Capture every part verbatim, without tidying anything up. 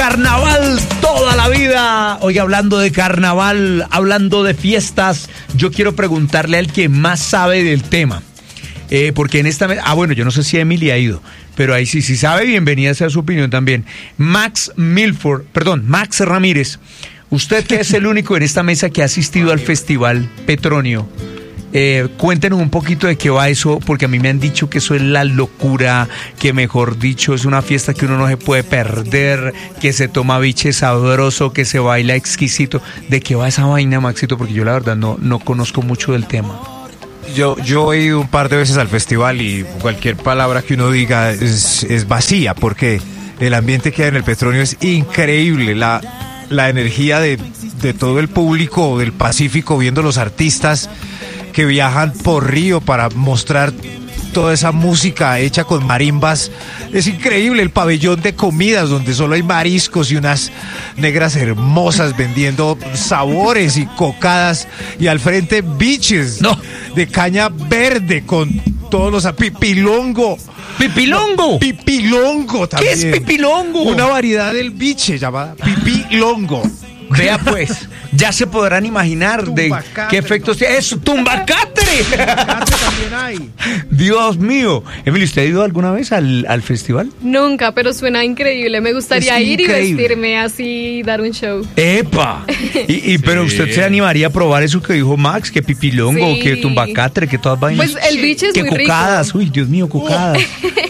carnaval toda la vida. Oye, hablando de carnaval, hablando de fiestas, yo quiero preguntarle al que más sabe del tema. Eh, porque en esta... Ah, bueno, yo no sé si Emily ha ido, pero ahí sí, si sabe, bienvenida sea su opinión también. Max Milford, perdón, Max Ramírez. Usted que es el único en esta mesa que ha asistido al Festival Petronio. Eh, cuéntenos un poquito de qué va eso, porque a mí me han dicho que eso es la locura, que mejor dicho es una fiesta que uno no se puede perder, que se toma biche sabroso, que se baila exquisito. ¿De qué va esa vaina, Maxito? Porque yo la verdad no, no conozco mucho del tema. Yo, yo he ido un par de veces al festival y cualquier palabra que uno diga es, es vacía, porque el ambiente que hay en el Petronio es increíble, la, la energía de, de todo el público del Pacífico viendo los artistas que viajan por río para mostrar toda esa música hecha con marimbas. Es increíble el pabellón de comidas donde solo hay mariscos y unas negras hermosas vendiendo sabores y cocadas, y al frente biches no. de caña verde con todos los... Pipilongo. ¿Pipilongo? No, pipilongo también. ¿Qué es pipilongo? Una variedad del biche llamada pipilongo. Vea pues, ya se podrán imaginar de qué efectos tiene. ¡Eso, tumbacatre! Tumbacatre también hay. Dios mío. Emily, ¿usted ha ido alguna vez al, al festival? Nunca, pero suena increíble. Me gustaría ir y vestirme así y dar un show. ¡Epa! Y, y pero sí. ¿Usted se animaría a probar eso que dijo Max? Que pipilongo, sí. que tumbacatre, que todas vainas. Pues el biche es que muy cocadas. rico. Uy, Dios mío, cocadas.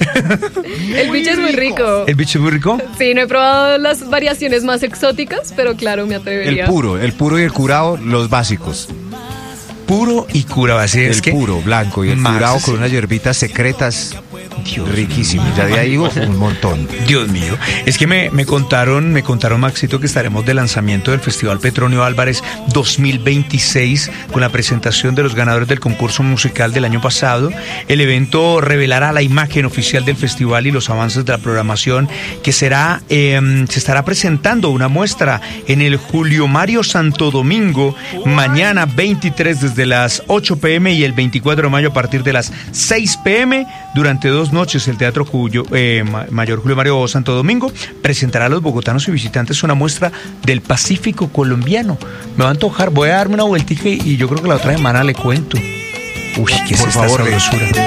El biche es muy rico. ¿El biche es muy rico? Sí, no he probado las variaciones más exóticas, pero claro, me atrevería. El puro, el puro y el curado, los básicos. Puro y curado, así es el que puro, blanco y el Max, curado con unas hierbitas secretas. Dios, riquísimo. Ya de ahí digo un montón. Dios mío. Es que me, me contaron, me contaron, Maxito, que estaremos de lanzamiento del Festival Petronio Álvarez dos mil veintiséis con la presentación de los ganadores del concurso musical del año pasado. El evento revelará la imagen oficial del festival y los avances de la programación, que será, eh, se estará presentando una muestra en el Julio Mario Santo Domingo mañana veintitrés desde las ocho pm y el veinticuatro de mayo a partir de las seis pm. Durante dos noches el Teatro Julio, eh, Mayor Julio Mario Santo Domingo presentará a los bogotanos y visitantes una muestra del Pacífico colombiano. Me va a antojar, voy a darme una vueltica y yo creo que la otra semana le cuento. Uy, ¿qué es esta sabrosura?